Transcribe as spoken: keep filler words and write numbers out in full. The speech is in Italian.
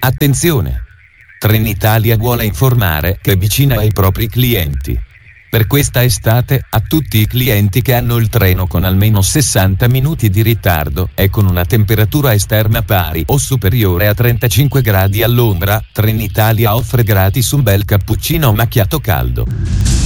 Attenzione! Trenitalia vuole informare che è vicina ai propri clienti. Per questa estate, a tutti i clienti che hanno il treno con almeno sessanta minuti di ritardo e con una temperatura esterna pari o superiore a trentacinque gradi a Londra, Trenitalia offre gratis un bel cappuccino macchiato caldo.